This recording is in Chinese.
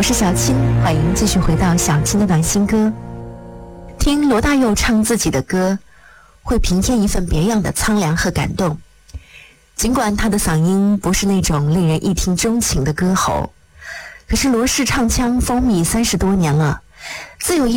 是小青，欢迎继续回到小青的暖心歌。听罗大佑唱自己的歌，会平添一份别样的苍凉和感动。尽管他的嗓音不是那种令人一听钟情的歌喉，可是罗氏唱腔风靡30多年了，自有一